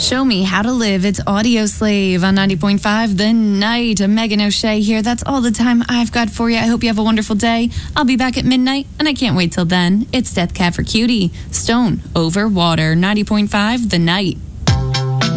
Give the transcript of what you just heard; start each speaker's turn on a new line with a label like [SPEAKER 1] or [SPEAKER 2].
[SPEAKER 1] Show Me How to Live. It's Audio Slave on 90.5 The Night. Megan O'Shea here. That's all the time I've got for you. I hope you have a wonderful day. I'll be back at midnight, and I can't wait till then. It's Death Cab for Cutie. Stone Over Water. 90.5 The Night.